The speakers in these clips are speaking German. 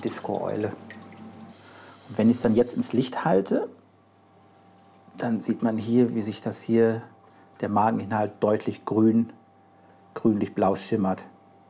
Disco-Eule. Und wenn ich es dann jetzt ins Licht halte, dann sieht man hier, wie sich das hier, der Mageninhalt deutlich grünlich-blau schimmert.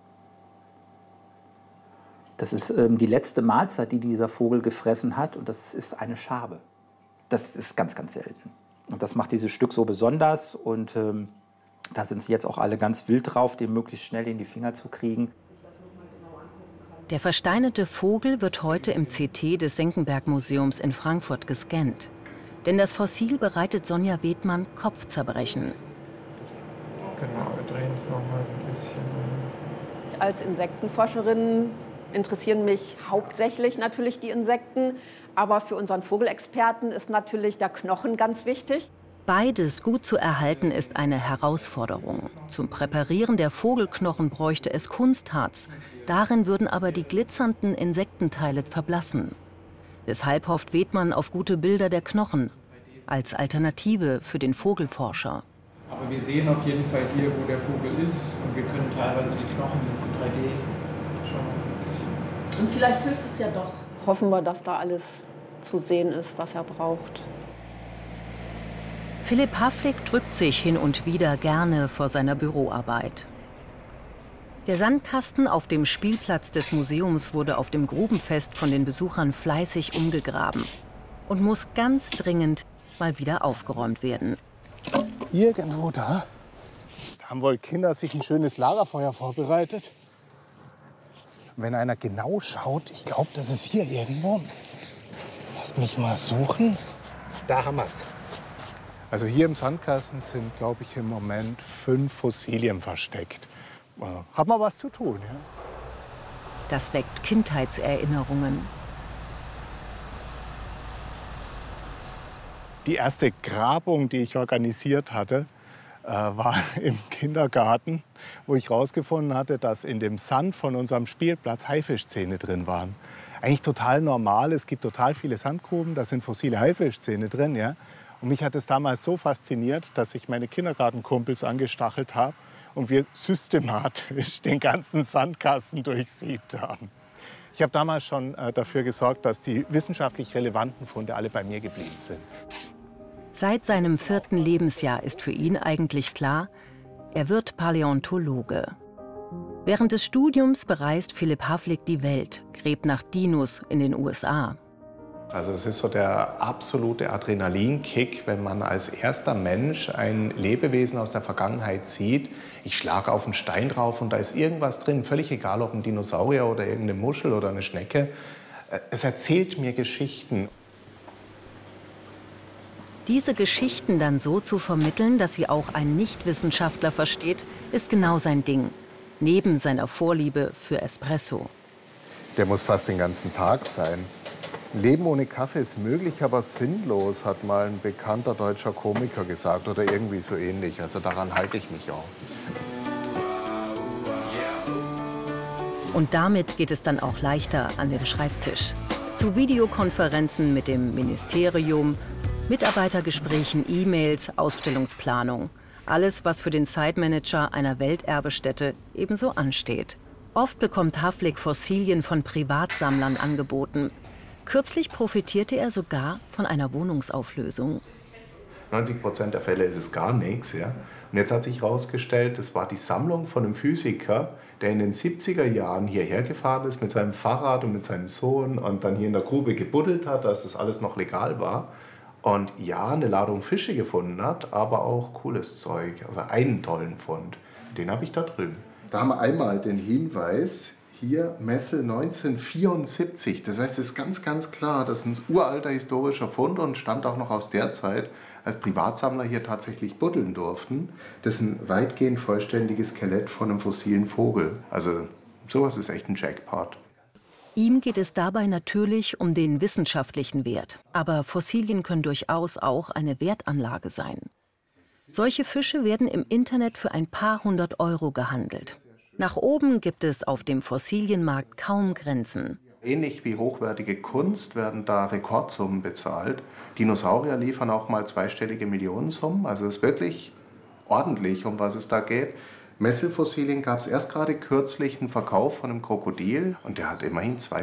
Das ist die letzte Mahlzeit, die dieser Vogel gefressen hat, und das ist eine Schabe. Das ist ganz, ganz selten. Und das macht dieses Stück so besonders, und da sind sie jetzt auch alle ganz wild drauf, den möglichst schnell in die Finger zu kriegen. Der versteinerte Vogel wird heute im CT des Senckenberg-Museums in Frankfurt gescannt. Denn das Fossil bereitet Sonja Wedmann Kopfzerbrechen. Genau, wir drehen es noch mal so ein bisschen. Als Insektenforscherin interessieren mich hauptsächlich natürlich die Insekten. Aber für unseren Vogelexperten ist natürlich der Knochen ganz wichtig. Beides gut zu erhalten ist eine Herausforderung. Zum Präparieren der Vogelknochen bräuchte es Kunstharz. Darin würden aber die glitzernden Insektenteile verblassen. Deshalb hofft Wedmann auf gute Bilder der Knochen als Alternative für den Vogelforscher. Aber wir sehen auf jeden Fall hier, wo der Vogel ist, und wir können teilweise die Knochen jetzt in 3D schon mal so ein bisschen. Und vielleicht hilft es ja doch. Hoffen wir, dass da alles zu sehen ist, was er braucht. Philipp Havlik drückt sich hin und wieder gerne vor seiner Büroarbeit. Der Sandkasten auf dem Spielplatz des Museums wurde auf dem Grubenfest von den Besuchern fleißig umgegraben und muss ganz dringend mal wieder aufgeräumt werden. Irgendwo da haben wohl Kinder sich ein schönes Lagerfeuer vorbereitet. Wenn einer genau schaut, ich glaube, das ist hier irgendwo. Lass mich mal suchen. Da haben wir es. Also hier im Sandkasten sind, glaube ich, im Moment 5 Fossilien versteckt. Hat man was zu tun, ja? Das weckt Kindheitserinnerungen. Die erste Grabung, die ich organisiert hatte, war im Kindergarten, wo ich herausgefunden hatte, dass in dem Sand von unserem Spielplatz Haifischzähne drin waren. Eigentlich total normal. Es gibt total viele Sandgruben, da sind fossile Haifischzähne drin. Ja? Und mich hat es damals so fasziniert, dass ich meine Kindergartenkumpels angestachelt habe und wir systematisch den ganzen Sandkasten durchsiebt haben. Ich habe damals schon dafür gesorgt, dass die wissenschaftlich relevanten Funde alle bei mir geblieben sind. Seit seinem 4. Lebensjahr ist für ihn eigentlich klar, er wird Paläontologe. Während des Studiums bereist Philipp Havlik die Welt, gräbt nach Dinos in den USA. Also es ist so der absolute Adrenalinkick, wenn man als erster Mensch ein Lebewesen aus der Vergangenheit sieht. Ich schlage auf einen Stein drauf und da ist irgendwas drin, völlig egal, ob ein Dinosaurier oder irgendeine Muschel oder eine Schnecke. Es erzählt mir Geschichten. Diese Geschichten dann so zu vermitteln, dass sie auch ein Nichtwissenschaftler versteht, ist genau sein Ding. Neben seiner Vorliebe für Espresso. Der muss fast den ganzen Tag sein. Leben ohne Kaffee ist möglich, aber sinnlos, hat mal ein bekannter deutscher Komiker gesagt oder irgendwie so ähnlich. Also daran halte ich mich auch. Und damit geht es dann auch leichter an den Schreibtisch. Zu Videokonferenzen mit dem Ministerium, Mitarbeitergesprächen, E-Mails, Ausstellungsplanung. Alles, was für den Site-Manager einer Welterbestätte ebenso ansteht. Oft bekommt Havlik Fossilien von Privatsammlern angeboten. Kürzlich profitierte er sogar von einer Wohnungsauflösung. 90% der Fälle ist es gar nichts. Ja? Und jetzt hat sich herausgestellt, das war die Sammlung von einem Physiker, der in den 70er Jahren hierher gefahren ist mit seinem Fahrrad und mit seinem Sohn und dann hier in der Grube gebuddelt hat, dass das alles noch legal war. Und ja, eine Ladung Fische gefunden hat, aber auch cooles Zeug. Also einen tollen Fund. Den habe ich da drin. Da haben wir einmal den Hinweis, hier Messel 1974. Das heißt, es ist ganz, ganz klar, das ist ein uralter historischer Fund und stammt auch noch aus der Zeit, als Privatsammler hier tatsächlich buddeln durften. Das ist ein weitgehend vollständiges Skelett von einem fossilen Vogel. Also sowas ist echt ein Jackpot. Ihm geht es dabei natürlich um den wissenschaftlichen Wert. Aber Fossilien können durchaus auch eine Wertanlage sein. Solche Fische werden im Internet für ein paar hundert Euro gehandelt. Nach oben gibt es auf dem Fossilienmarkt kaum Grenzen. Ähnlich wie hochwertige Kunst werden da Rekordsummen bezahlt. Dinosaurier liefern auch mal zweistellige Millionensummen. Also es ist wirklich ordentlich, um was es da geht. Messelfossilien gab es erst gerade kürzlich einen Verkauf von einem Krokodil und der hat immerhin 2